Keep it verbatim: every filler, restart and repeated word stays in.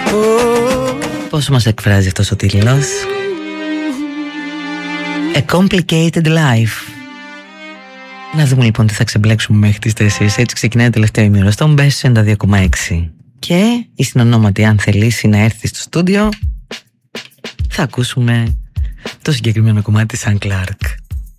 Πόσο μας εκφράζει αυτός ο τίτλος? A Complicated Life. Να δούμε λοιπόν τι θα ξεμπλέξουμε μέχρι τις τέσσερις. Έτσι ξεκινάει το τελευταίο ημίρο στον Best ενενήντα δύο κόμμα έξι. Και η συνονόματη, αν θελήσει να έρθει στο στούντιο, θα ακούσουμε το συγκεκριμένο κομμάτι της Ann Clark.